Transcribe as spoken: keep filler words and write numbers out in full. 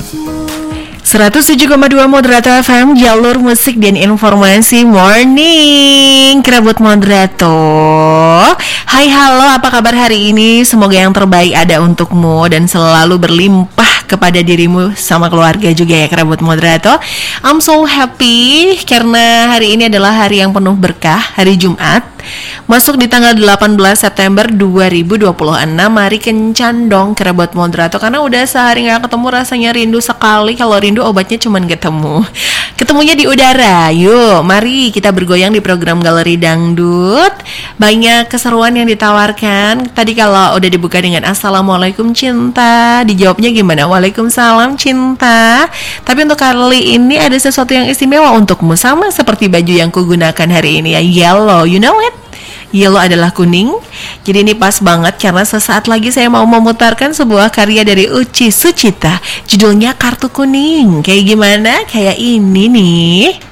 seratus tujuh koma dua Moderato F M, jalur musik dan informasi morning Kerabut Moderato. Hai halo, apa kabar hari ini? Semoga yang terbaik ada untukmu dan selalu berlimpah kepada dirimu sama keluarga juga ya Kerabut Moderato. I'm so happy karena hari ini adalah hari yang penuh berkah, hari Jumat. Masuk di tanggal delapan belas September dua ribu dua puluh enam. Mari kencan dong Kerabut Moderato, karena udah sehari gak ketemu rasanya rindu sekali. Kalau rindu obatnya cuman ketemu. Ketemunya di udara. Yuk mari kita bergoyang di program Galeri Dangdut. Banyak keseruan yang ditawarkan. Tadi kalau udah dibuka dengan Assalamualaikum cinta, dijawabnya gimana? Waalaikumsalam cinta. Tapi untuk kali ini ada sesuatu yang istimewa untukmu, sama seperti baju yang kugunakan hari ini ya, yellow, you know it? Yellow adalah kuning. Jadi ini pas banget karena sesaat lagi saya mau memutarkan sebuah karya dari Uci Sucita. Judulnya Kartu Kuning. Kayak gimana? Kayak ini nih.